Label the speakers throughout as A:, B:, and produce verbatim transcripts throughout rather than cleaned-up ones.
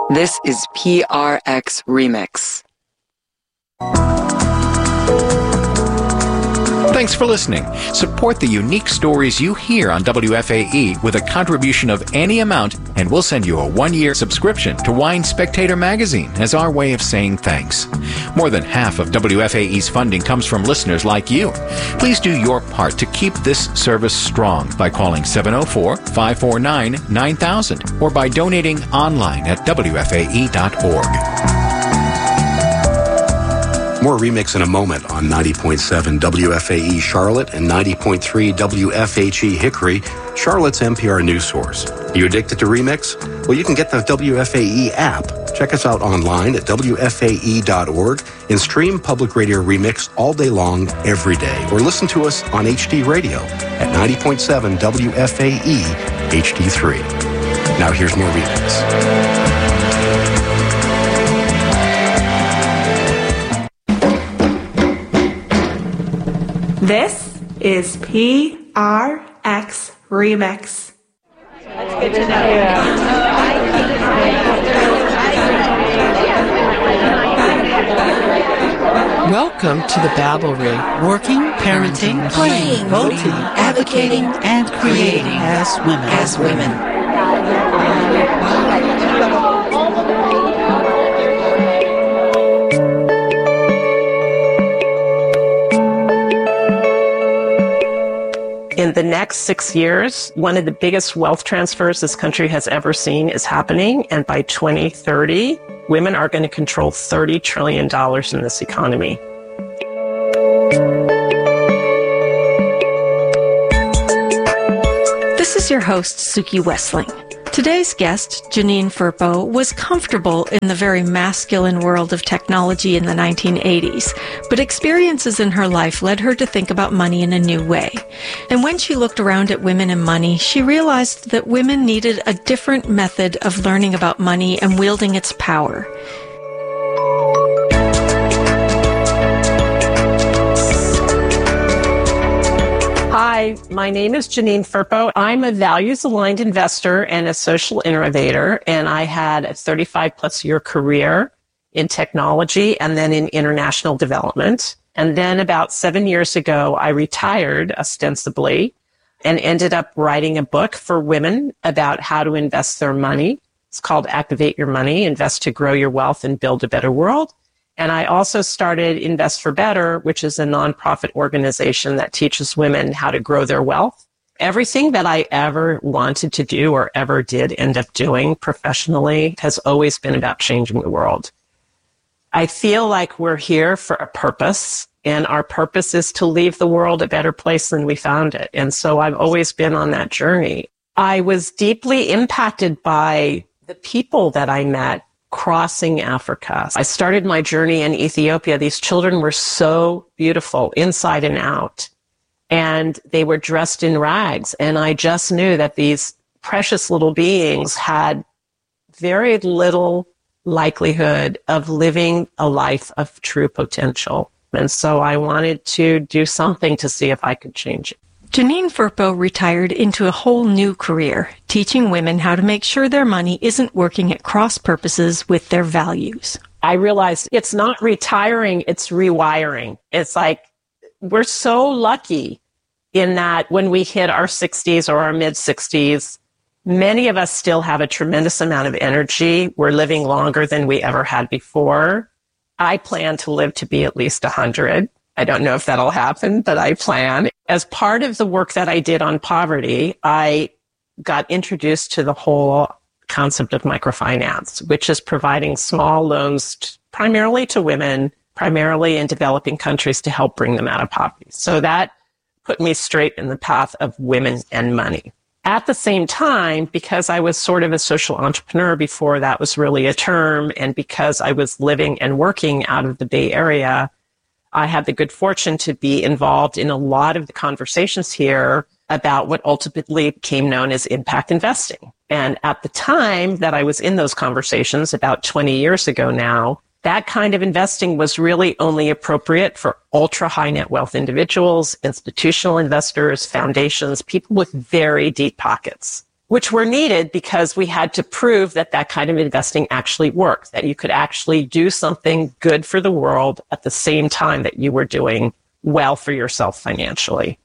A: This is P R X Remix.
B: Thanks for listening. Support the unique stories you hear on W F A E with a contribution of any amount, and we'll send you a one-year subscription to Wine Spectator magazine as our way of saying thanks. More than half of W F A E's funding comes from listeners like you. Please do your part to keep this service strong by calling seven oh four, five four nine, nine thousand or by donating online at W F A E dot org.
C: More Remix in a moment on ninety point seven W F A E Charlotte and ninety point three W F H E Hickory, Charlotte's N P R news source. Are you addicted to Remix? Well, you can get the W F A E app. Check us out online at W F A E dot org and stream Public Radio Remix all day long, every day. Or listen to us on H D Radio at ninety point seven W F A E H D three. Now here's more Remix.
D: This is P R X Remix.
E: That's good to know.
F: Welcome to the Babblery. Working, parenting, playing, voting, advocating, and creating as women. As women.
D: In the next six years, one of the biggest wealth transfers this country has ever seen is happening. And by twenty thirty, women are going to control thirty trillion dollars in this economy.
G: This is your host, Suki Wessling. Today's guest, Janine Firpo, was comfortable in the very masculine world of technology in the nineteen eighties, but experiences in her life led her to think about money in a new way. And when she looked around at women and money, she realized that women needed a different method of learning about money and wielding its power.
D: Hi, my name is Janine Firpo. I'm a values-aligned investor and a social innovator, and I had a thirty-five plus year career in technology and then in international development. And then about seven years ago, I retired ostensibly and ended up writing a book for women about how to invest their money. It's called Activate Your Money, Invest to Grow Your Wealth and Build a Better World. And I also started Invest for Better, which is a nonprofit organization that teaches women how to grow their wealth. Everything that I ever wanted to do or ever did end up doing professionally has always been about changing the world. I feel like we're here for a purpose, and our purpose is to leave the world a better place than we found it. And so I've always been on that journey. I was deeply impacted by the people that I met crossing Africa. I started my journey in Ethiopia. These children were so beautiful inside and out, and they were dressed in rags. And I just knew that these precious little beings had very little likelihood of living a life of true potential. And so I wanted to do something to see if I could change it.
G: Janine Firpo retired into a whole new career, teaching women how to make sure their money isn't working at cross purposes with their values.
D: I realized it's not retiring, it's rewiring. It's like we're so lucky in that when we hit our sixties or our mid-sixties, many of us still have a tremendous amount of energy. We're living longer than we ever had before. I plan to live to be at least one hundred. I don't know if that'll happen, but I plan. As part of the work that I did on poverty, I got introduced to the whole concept of microfinance, which is providing small loans t- primarily to women, primarily in developing countries to help bring them out of poverty. So that put me straight in the path of women and money. At the same time, because I was sort of a social entrepreneur before that was really a term, and because I was living and working out of the Bay Area, I had the good fortune to be involved in a lot of the conversations here about what ultimately became known as impact investing. And at the time that I was in those conversations, about twenty years ago now, that kind of investing was really only appropriate for ultra high net wealth individuals, institutional investors, foundations, people with very deep pockets. which were needed because we had to prove that that kind of investing actually worked, that you could actually do something good for the world at the same time that you were doing well for yourself financially.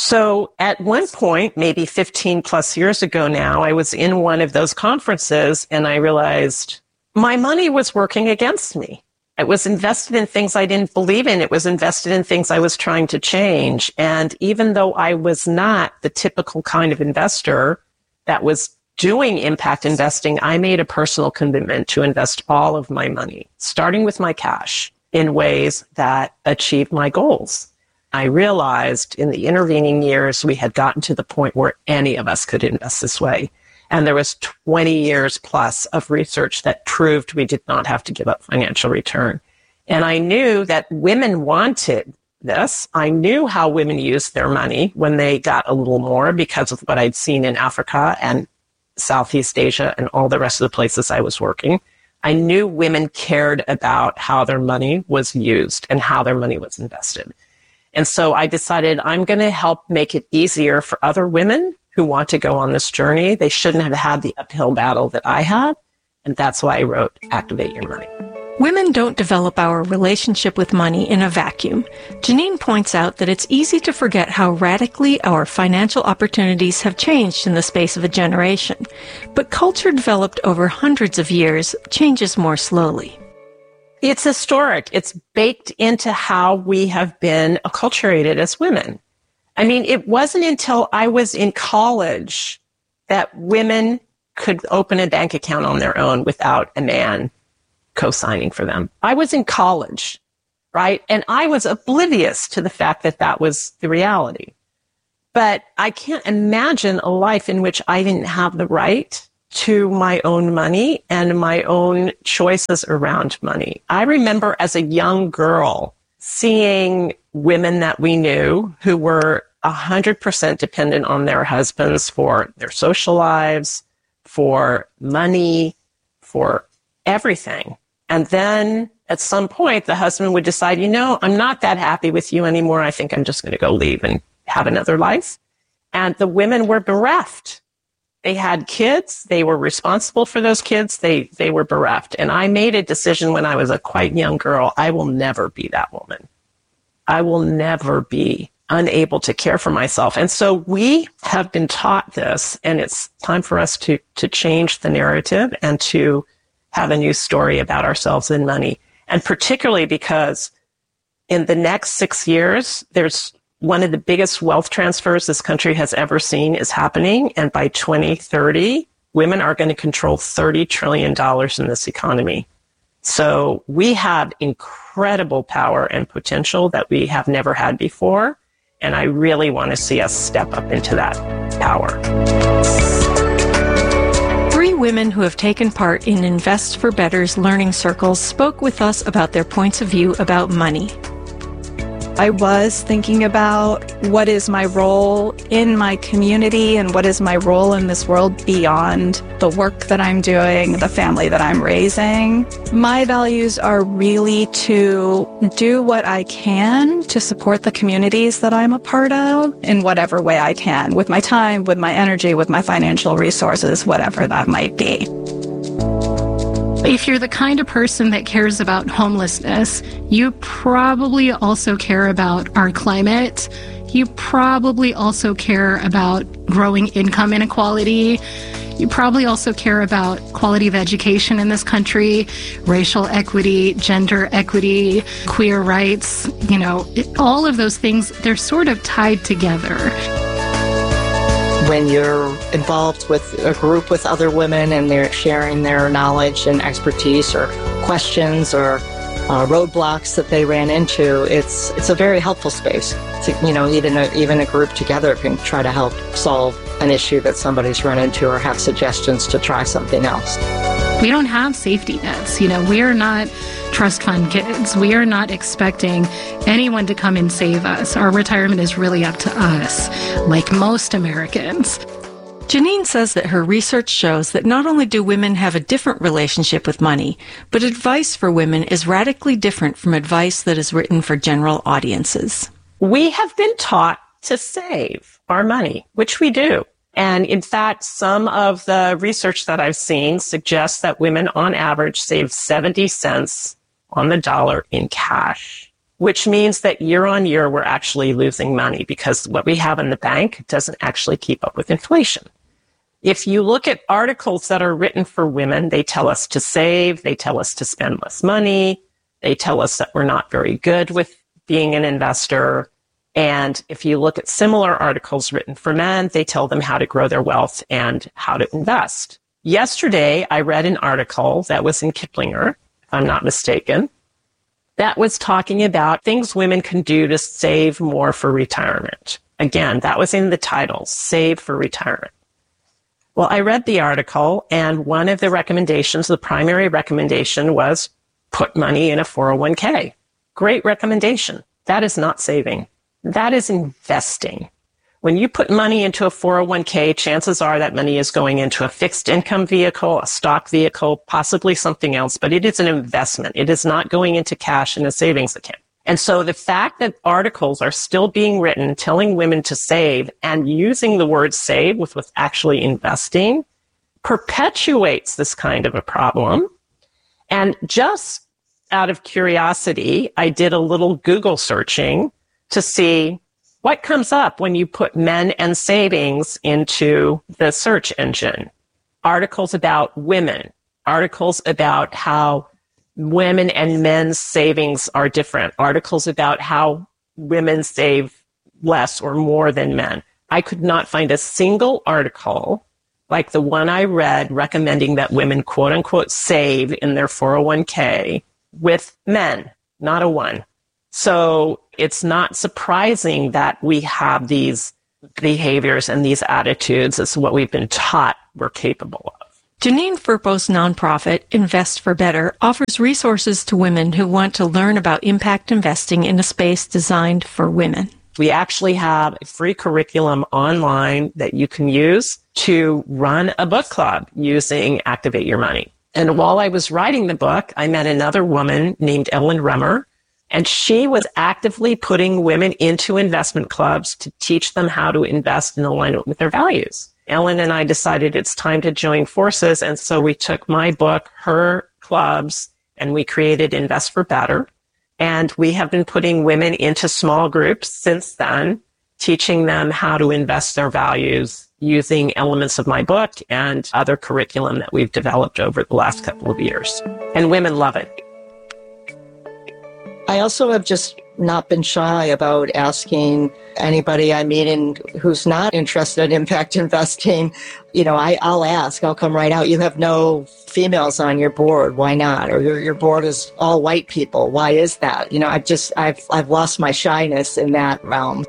D: So at one point, maybe fifteen plus years ago now, I was in one of those conferences and I realized my money was working against me. It was invested in things I didn't believe in. It was invested in things I was trying to change. And even though I was not the typical kind of investor that was doing impact investing, I made a personal commitment to invest all of my money, starting with my cash, in ways that achieved my goals. I realized in the intervening years, we had gotten to the point where any of us could invest this way. And there was twenty years plus of research that proved we did not have to give up financial return. And I knew that women wanted this. I knew how women used their money when they got a little more because of what I'd seen in Africa and Southeast Asia and all the rest of the places I was working. I knew women cared about how their money was used and how their money was invested. And so I decided I'm going to help make it easier for other women who want to go on this journey. They shouldn't have had the uphill battle that I had. And that's why I wrote Activate Your Money.
G: Women don't develop our relationship with money in a vacuum. Janine points out that it's easy to forget how radically our financial opportunities have changed in the space of a generation. But culture developed over hundreds of years changes more slowly.
D: It's historic. It's baked into how we have been acculturated as women. I mean, it wasn't until I was in college that women could open a bank account on their own without a man co-signing for them. I was in college, right? And I was oblivious to the fact that that was the reality. But I can't imagine a life in which I didn't have the right to my own money and my own choices around money. I remember as a young girl seeing women that we knew who were one hundred percent dependent on their husbands for their social lives, for money, for everything. And then at some point, the husband would decide, you know, I'm not that happy with you anymore. I think I'm just going to go leave and have another life. And the women were bereft. They had kids. They were responsible for those kids. They, they were bereft. And I made a decision when I was a quite young girl. I will never be that woman. I will never be unable to care for myself. And so we have been taught this, and it's time for us to, to change the narrative and to have a new story about ourselves and money. And particularly because in the next six years, there's one of the biggest wealth transfers this country has ever seen is happening. And by twenty thirty, women are going to control thirty trillion dollars in this economy. So we have incredible power and potential that we have never had before. And I really want to see us step up into that power.
G: Three women who have taken part in Invest for Better's learning circles spoke with us about their points of view about money.
H: I was thinking about what is my role in my community and what is my role in this world beyond the work that I'm doing, the family that I'm raising. My values are really to do what I can to support the communities that I'm a part of in whatever way I can, with my time, with my energy, with my financial resources, whatever that might be.
I: If you're the kind of person that cares about homelessness, you probably also care about our climate. You probably also care about growing income inequality. You probably also care about quality of education in this country, racial equity, gender equity, queer rights. You know, it, all of those things, they're sort of tied together.
J: When you're involved with a group with other women and they're sharing their knowledge and expertise or questions or uh, roadblocks that they ran into, it's it's a very helpful space. To, you know, even a, even a group together can try to help solve an issue that somebody's run into or have suggestions to try something else.
I: We don't have safety nets. You know, we are not trust fund kids. We are not expecting anyone to come and save us. Our retirement is really up to us, like most Americans.
G: Janine says that her research shows that not only do women have a different relationship with money, but advice for women is radically different from advice that is written for general audiences.
D: We have been taught to save our money, which we do. And in fact, some of the research that I've seen suggests that women on average save seventy cents on the dollar in cash, which means that year on year, we're actually losing money because what we have in the bank doesn't actually keep up with inflation. If you look at articles that are written for women, they tell us to save, they tell us to spend less money, they tell us that we're not very good with being an investor. And if you look at similar articles written for men, they tell them how to grow their wealth and how to invest. Yesterday, I read an article that was in Kiplinger, if I'm not mistaken, that was talking about things women can do to save more for retirement. Again, that was in the title, Save for Retirement. Well, I read the article, and one of the recommendations, the primary recommendation was put money in a four oh one k. Great recommendation. That is not saving. That is investing. When you put money into a four oh one k, chances are that money is going into a fixed income vehicle, a stock vehicle, possibly something else, but it is an investment. It is not going into cash in a savings account. And so the fact that articles are still being written telling women to save and using the word save with what's actually investing perpetuates this kind of a problem. And just out of curiosity, I did a little Google searching to see what comes up when you put men and savings into the search engine. Articles about women, articles about how women and men's savings are different, articles about how women save less or more than men. I could not find a single article like the one I read recommending that women quote unquote save in their four oh one k with men, not a one. So it's not surprising that we have these behaviors and these attitudes. It's what we've been taught we're capable of.
G: Janine Firpo's nonprofit, Invest for Better, offers resources to women who want to learn about impact investing in a space designed for women.
D: We actually have a free curriculum online that you can use to run a book club using Activate Your Money. And while I was writing the book, I met another woman named Ellen Remmer, and she was actively putting women into investment clubs to teach them how to invest in alignment with their values. Ellen and I decided it's time to join forces, and so we took my book, her clubs, and we created Invest for Better. And we have been putting women into small groups since then, teaching them how to invest their values using elements of my book and other curriculum that we've developed over the last couple of years. And women love it.
J: I also have just not been shy about asking anybody I meet in who's not interested in impact investing. You know, I, I'll ask, I'll come right out. You have no females on your board. Why not? Or your, your board is all white people. Why is that? You know, I just, I've, I've lost my shyness in that realm.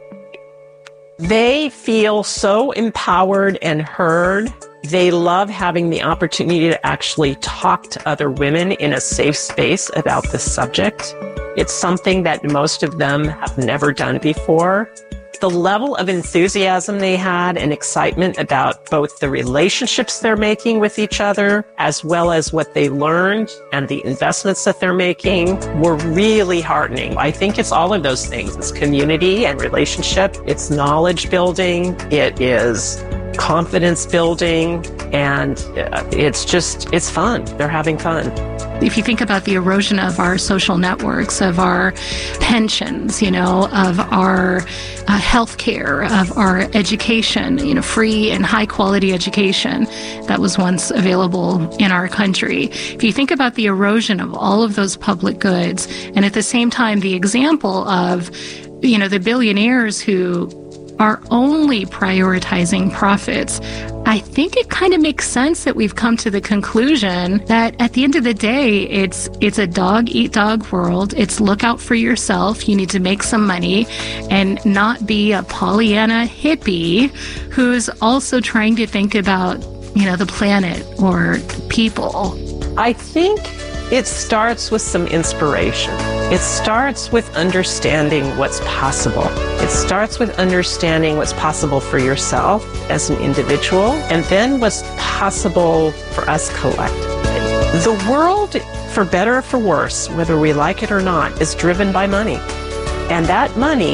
D: They feel so empowered and heard. They love having the opportunity to actually talk to other women in a safe space about this subject. It's something that most of them have never done before. The level of enthusiasm they had and excitement about both the relationships they're making with each other, as well as what they learned and the investments that they're making, were really heartening. I think it's all of those things. It's community and relationship. It's knowledge building. It is confidence building. And it's just, it's fun. They're having fun.
I: If you think about the erosion of our social networks, of our pensions, you know, of our uh, health care, of our education, you know, free and high quality education that was once available in our country. If you think about the erosion of all of those public goods, and at the same time, the example of, you know, the billionaires who are only prioritizing profits, I think it kind of makes sense that we've come to the conclusion that at the end of the day, it's it's a dog-eat-dog world. It's look out for yourself. You need to make some money and not be a Pollyanna hippie who's also trying to think about, you know, the planet or people.
D: I think it starts with some inspiration. It starts with understanding what's possible. It starts with understanding what's possible for yourself as an individual, and then what's possible for us collectively. The world, for better or for worse, whether we like it or not, is driven by money. And that money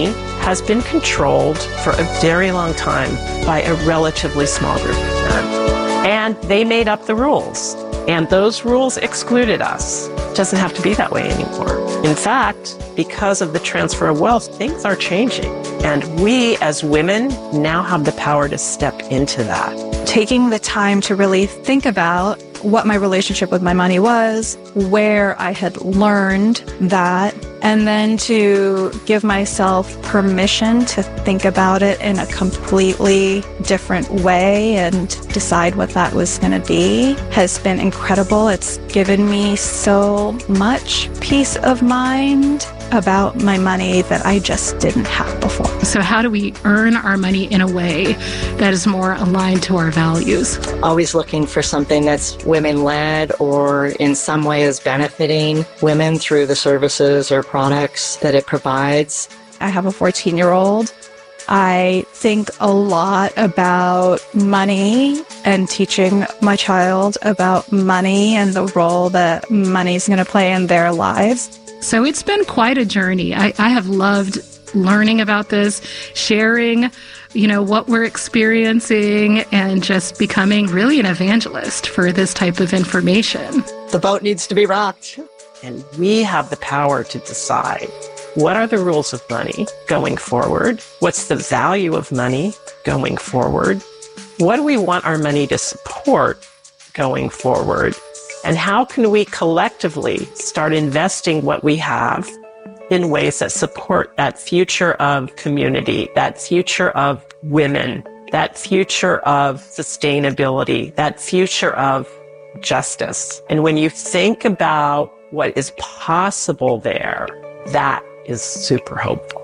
D: has been controlled for a very long time by a relatively small group of men. And they made up the rules. And those rules excluded us. It doesn't have to be that way anymore. In fact, because of the transfer of wealth, things are changing. And we as women now have the power to step into that.
H: Taking the time to really think about what my relationship with my money was, where I had learned that, and then to give myself permission to think about it in a completely different way and decide what that was going to be has been incredible. It's given me so much peace of mind about my money that I just didn't have before.
I: So how do we earn our money in a way that is more aligned to our values?
J: Always looking for something that's women-led or in some way is benefiting women through the services or products that it provides.
H: I have a fourteen-year-old. I think a lot about money and teaching my child about money and the role that money is going to play in their lives.
I: So it's been quite a journey. I, I have loved learning about this, sharing, you know, what we're experiencing, and just becoming really an evangelist for this type of information.
J: The boat needs to be rocked.
D: And we have the power to decide what are the rules of money going forward? What's the value of money going forward? What do we want our money to support going forward? And how can we collectively start investing what we have in ways that support that future of community, that future of women, that future of sustainability, that future of justice? And when you think about what is possible there, that is super hopeful.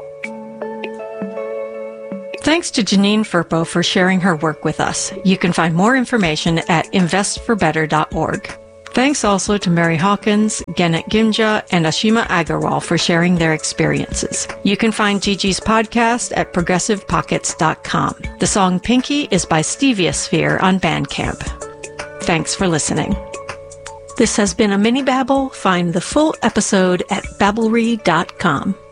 G: Thanks to Janine Firpo for sharing her work with us. You can find more information at invest for better dot org. Thanks also to Mary Hawkins, Genet Gimja, and Ashima Agarwal for sharing their experiences. You can find Gigi's podcast at progressive pockets dot com. The song Pinky is by Steviosphere on Bandcamp. Thanks for listening. This has been a mini babble. Find the full episode at babblery dot com.